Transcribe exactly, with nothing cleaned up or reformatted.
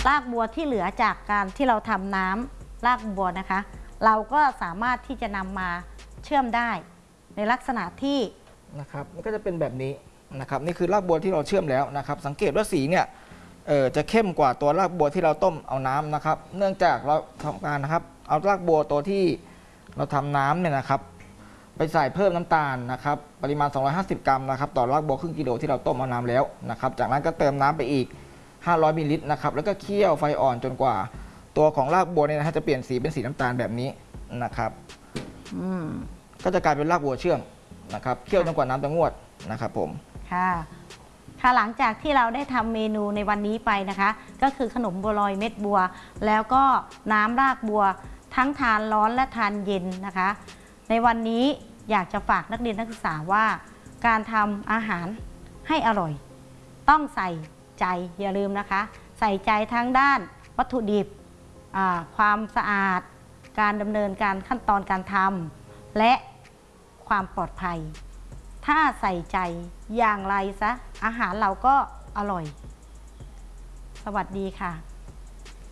รากบัวที่เหลือจากการที่เราทำน้ำรากบัวนะคะเราก็สามารถที่จะนำมาเชื่อมได้ในลักษณะที่นะครับมันก็จะเป็นแบบนี้นะครับนี่คือรากบัวที่เราเชื่อมแล้วนะครับสังเกตว่าสีเนี่ยเออจะเข้มกว่าตัวรากบัวที่เราต้มเอาน้ำนะครับเนื่องจากเราทำการนะครับเอารากบัวตัวที่เราทำน้ำเนี่ยนะครับไปใส่เพิ่มน้ำตาลนะครับปริมาณสองร้อยห้าสิบกรัมนะครับต่อรากบัวครึ่งกิโลที่เราต้มเอาน้ำแล้วนะครับจากนั้นก็เติมน้ำไปอีกห้าร้อยมิลลิลิตรนะครับแล้วก็เคี่ยวไฟอ่อนจนกว่าตัวของรากบัวเนี่ยนะฮะจะเปลี่ยนสีเป็นสีน้ำตาลแบบนี้นะครับก็จะกลายเป็นรากบัวเชื่อมนะครับเคี่ยวจนกว่าน้ำจะงวดนะครับผมค่ะค่ะหลังจากที่เราได้ทำเมนูในวันนี้ไปนะคะก็คือขนมบัวลอยเม็ดบัวแล้วก็น้ำรากบัวทั้งทานร้อนและทานเย็นนะคะในวันนี้อยากจะฝากนักเรียนนักศึกษาว่าการทำอาหารให้อร่อยต้องใส่ใจอย่าลืมนะคะใส่ใจทั้งด้านวัตถุดิบความสะอาดการดำเนินการขั้นตอนการทำและความปลอดภัยถ้าใส่ใจอย่างไรซะอาหารเราก็อร่อยสวัสดีค่ะ